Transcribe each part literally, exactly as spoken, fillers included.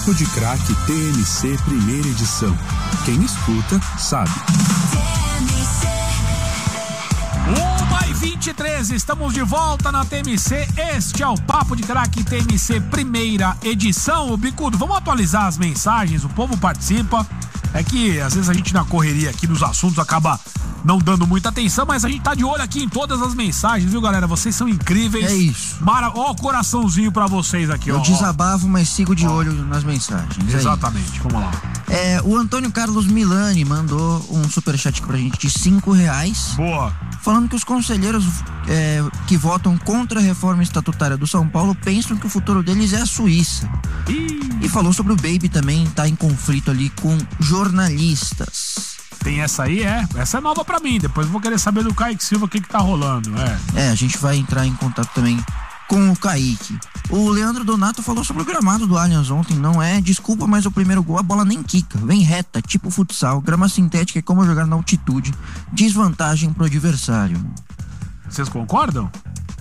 Papo de Craque T M C primeira edição. Quem escuta, sabe. uma e vinte e três, estamos de volta na T M C. Este é o Papo de Craque T M C primeira edição. Bicudo, vamos atualizar as mensagens, o povo participa. É que às vezes a gente na correria aqui dos assuntos acaba não dando muita atenção, mas a gente tá de olho aqui em todas as mensagens, viu, galera? Vocês são incríveis. É isso. Mara... Ó, o coraçãozinho pra vocês aqui, Eu ó. Eu desabavo, mas sigo de ó. olho nas mensagens. Exatamente, vamos lá. É, o Antônio Carlos Milani mandou um superchat pra gente de cinco reais. Boa. Falando que os conselheiros é, que votam contra a reforma estatutária do São Paulo pensam que o futuro deles é a Suíça. Ih. E falou sobre o Baby também, tá em conflito ali com jornalistas. Tem essa aí, é? Essa é nova pra mim. Depois eu vou querer saber do Kaique Silva o que que tá rolando, é. É, a gente vai entrar em contato também com o Kaique. O Leandro Donato falou sobre o gramado do Allianz ontem. Não é, desculpa, mas o primeiro gol a bola nem quica. Vem reta, tipo futsal. Grama sintética é como jogar na altitude. Desvantagem pro adversário. Vocês concordam?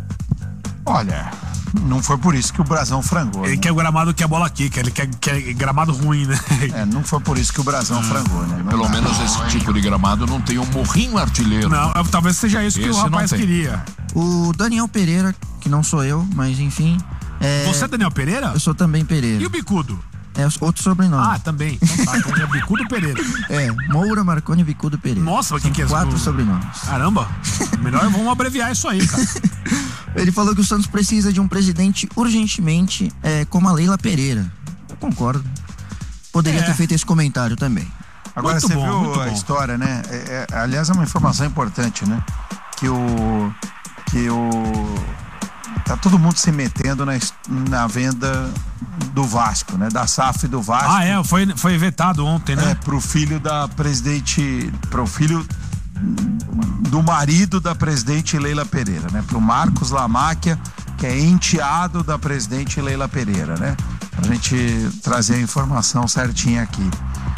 Olha, não foi por isso que o Brasão frangou. Ele né? quer o gramado que a bola quica, ele quer, quer gramado ruim, né? É, não foi por isso que o Brasão frangou, né? Não Pelo dá. menos esse tipo de gramado não tem um morrinho artilheiro. Não, talvez seja isso que Esse o rapaz não tem. queria. O Daniel Pereira, que não sou eu, mas enfim. É... Você é Daniel Pereira? Eu sou também Pereira. E o Bicudo? É outro sobrenome. Ah, também. Então tá, então é Bicudo Pereira. É, Moura, Marconi, Bicudo Pereira. Nossa, o que que é isso? Quatro sobrenomes. Caramba. Melhor vamos abreviar isso aí, cara. Ele falou que o Santos precisa de um presidente urgentemente, é, como a Leila Pereira. Eu concordo. Poderia É. ter feito esse comentário também. Agora Muito você bom, viu muito a bom. história, né? É, é, aliás, é uma informação importante, né? Que o. Que o. Tá todo mundo se metendo na, na venda do Vasco, né? Da S A F do Vasco. Ah, é, foi, foi vetado ontem, É, né? pro filho da presidente. Pro filho do marido da presidente Leila Pereira, né? Pro Marcos Lamáquia, que é enteado da presidente Leila Pereira, né? Pra gente trazer a informação certinha aqui.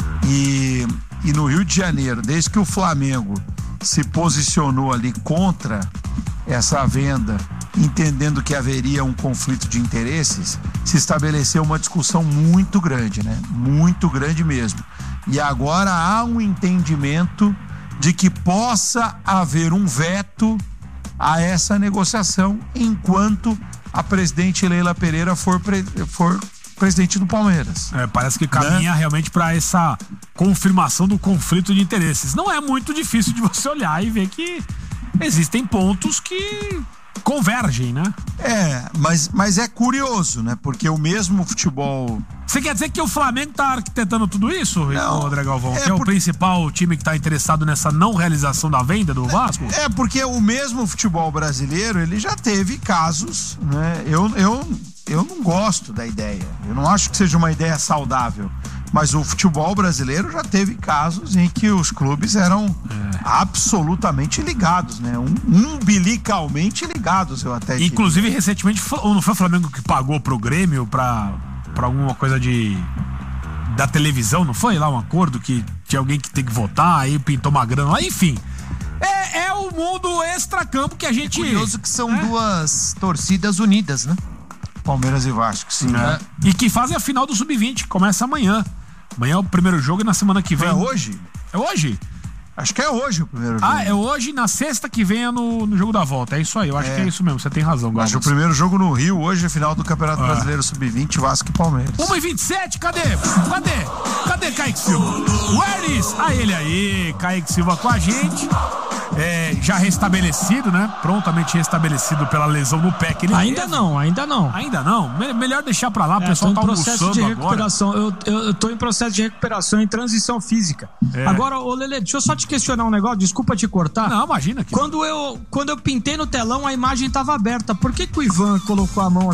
E, e no Rio de Janeiro, desde que o Flamengo se posicionou ali contra essa venda, entendendo que haveria um conflito de interesses, se estabeleceu uma discussão muito grande, né? Muito grande mesmo. E agora há um entendimento de que possa haver um veto a essa negociação enquanto a presidente Leila Pereira for, pre- for presidente do Palmeiras. É, parece que caminha, né, realmente para essa confirmação do conflito de interesses. Não é muito difícil de você olhar e ver que existem pontos que convergem, né? É, mas, mas é curioso, né? Porque o mesmo futebol... Você quer dizer que o Flamengo tá arquitetando tudo isso, Não, André Galvão? é que é por- o principal time que tá interessado nessa não realização da venda do Vasco? É, porque o mesmo futebol brasileiro, ele já teve casos, né? Eu, eu, eu não gosto da ideia. Eu não acho que seja uma ideia saudável. Mas o futebol brasileiro já teve casos em que os clubes eram é. absolutamente ligados, né? Um, umbilicalmente ligados, eu até diria. Inclusive, recentemente, não foi o Flamengo que pagou pro Grêmio pra, pra alguma coisa de... da televisão, não foi lá um acordo que tinha alguém que tem que votar, aí pintou uma grana lá, enfim. É, é o mundo extracampo que a gente... É curioso que são é. duas torcidas unidas, né? Palmeiras e Vasco, sim. É. E que fazem a final do sub vinte, que começa amanhã. Amanhã é o primeiro jogo e na semana que vem... É hoje? É hoje? Acho que é hoje o primeiro jogo. Ah, é hoje, na sexta que vem é no, no jogo da volta. É isso aí, eu acho É. que é isso mesmo, você tem razão, Galvão. Acho o primeiro jogo no Rio, hoje, final do Campeonato Ah. Brasileiro sub vinte, Vasco e Palmeiras. uma e vinte e sete, cadê? Cadê? Cadê Kaique Silva? Where is? Ah, ele aí, Kaique Silva com a gente. É, já restabelecido, né? Prontamente restabelecido pela lesão no pé que ele Ainda teve. não, ainda não. Ainda não? Me- melhor deixar pra lá, o É, pessoal tô tá em processo almoçando de agora. recuperação. Eu, eu, eu tô em processo de recuperação, em transição física. É. Agora, ô Lelê, deixa eu só te questionar um negócio, desculpa te cortar. Não, imagina que... Quando eu, quando eu pintei no telão, a imagem tava aberta. Por que que o Ivan colocou a mão